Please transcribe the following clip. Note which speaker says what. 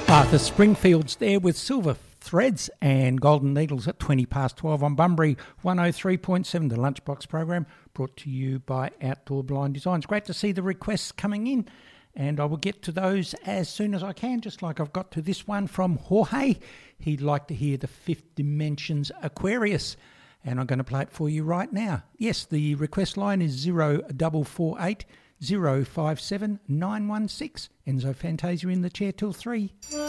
Speaker 1: Arthur Springfield's there with Silver Threads and Golden Needles at 20 past 12 on Bunbury 103.7, the Lunchbox program, brought to you by Outdoor Blind Designs. Great to see the requests coming in, and I will get to those as soon as I can, just like I've got to this one from Jorge. He'd like to hear the Fifth Dimensions Aquarius, and I'm going to play it for you right now. Yes, the request line is 0448 057 916. Enzo Fantasia in the chair till 3.